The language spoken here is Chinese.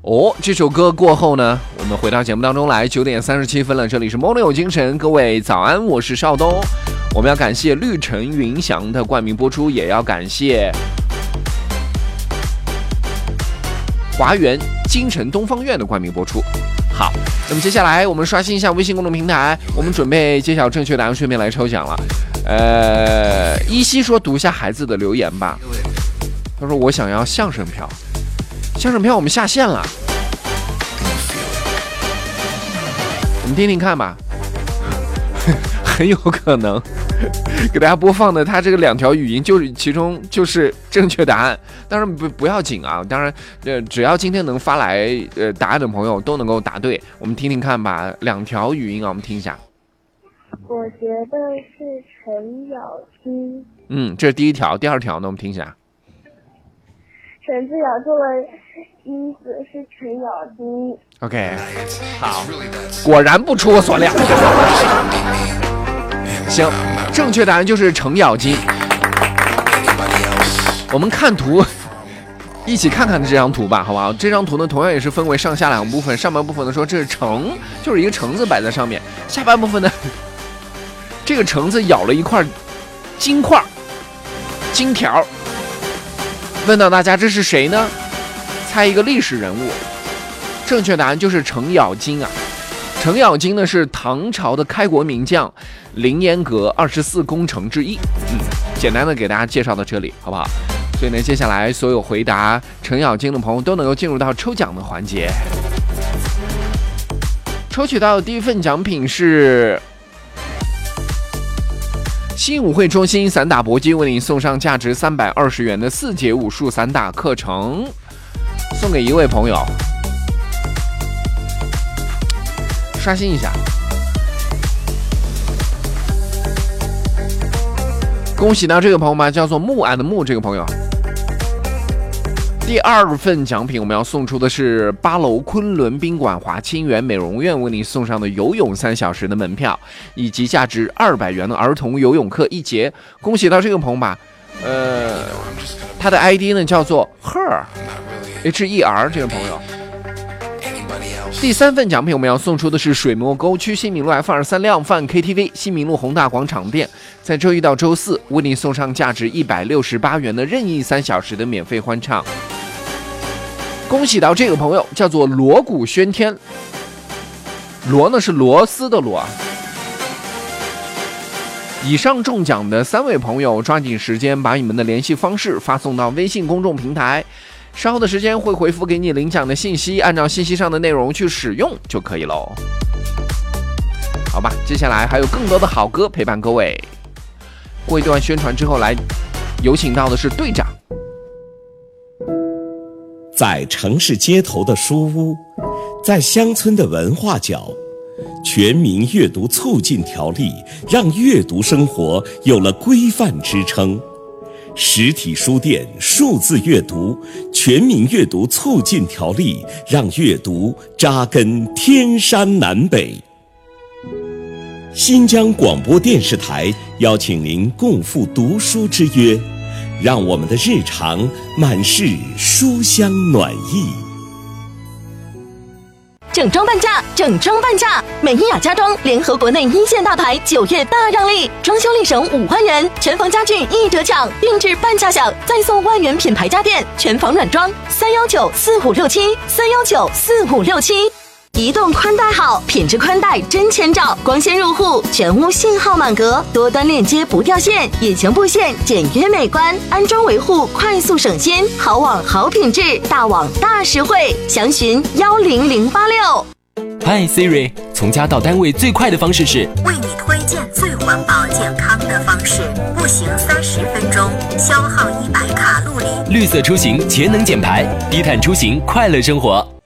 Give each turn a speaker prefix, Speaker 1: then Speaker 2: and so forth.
Speaker 1: 哦，这首歌过后呢，我们回到节目当中来，9点37分了，这里是梦里有精神，各位早安，我是邵东。我们要感谢绿城云翔的冠名播出，也要感谢华源京城东方院的冠名播出。好，那么接下来我们刷新一下微信公众平台，我们准备揭晓正确答案，顺便来抽奖了。依稀说读一下孩子的留言吧。他说我想要相声票，相声票我们下线了，我们听听看吧。很有可能给大家播放的，它这个2条语音就是其中就是正确答案。当然不要紧啊，当然只要今天能发来答案的朋友都能够答对。我们听听看吧，2条语音啊，我们听一下。
Speaker 2: 我觉得是程咬金。
Speaker 1: 这是第1条，第2条呢，我们听一下。
Speaker 2: 绳子咬住了衣子是程咬金。
Speaker 1: OK， 好，果然不出我所料。行，正确答案就是程咬金。我们看图，一起看看这张图吧，好不好？这张图呢，同样也是分为上下2个部分。上半部分呢说这是橙，就是一个橙子摆在上面；下半部分呢，这个橙子咬了一块金块、金条。问到大家这是谁呢？猜一个历史人物。正确答案就是程咬金啊。程咬金呢是唐朝的开国名将，凌烟阁24功臣之一。简单的给大家介绍到这里，好不好？所以呢，接下来所有回答程咬金的朋友都能够进入到抽奖的环节。抽取到的第1份奖品是新舞会中心散打搏击为你送上价值320元的4节武术散打课程，送给一位朋友。刷新一下，恭喜到这个朋友吧，叫做木安的木这个朋友。第2份奖品我们要送出的是8楼昆仑宾馆华清源美容院为你送上的游泳3小时的门票，以及价值200元的儿童游泳课1节。恭喜到这个朋友吧，他的 ID 呢叫做 HER 这个朋友。第3份奖品我们要送出的是水墨沟区新民路 F23量贩 KTV 新民路宏大广场店，在周一到周四为你送上价值168元的任意3小时的免费欢唱。恭喜到这个朋友叫做锣鼓喧天，锣呢是螺丝的螺。以上中奖的3位朋友抓紧时间把你们的联系方式发送到微信公众平台，稍后的时间会回复给你领奖的信息，按照信息上的内容去使用就可以喽。好吧，接下来还有更多的好歌陪伴各位。过一段宣传之后，来有请到的是队长。
Speaker 3: 在城市街头的书屋，在乡村的文化角，全民阅读促进条例让阅读生活有了规范支撑。实体书店数字阅读全民阅读促进条例让阅读扎根天山南北。新疆广播电视台邀请您共赴读书之约，让我们的日常满是书香暖意。
Speaker 4: 整装半价，整装半价！美伊雅家装联合国内1线大牌，9月大让利，装修立省5万元，全房家具1折抢，定制半价享，再送万元品牌家电，全房软装3194567，3194567。移动宽带好，品质宽带真千兆，光纤入户，全屋信号满格，多端链接不掉线，隐形布线简约美观，安装维护快速省心，好网好品质，大网大实惠，详询10086。
Speaker 5: 嗨 Siri， 从家到单位最快的方式是
Speaker 6: 为你推荐最环保健康的方式，步行30分钟，消耗100卡路里。
Speaker 5: 绿色出行节能减排，低碳出行快乐生活。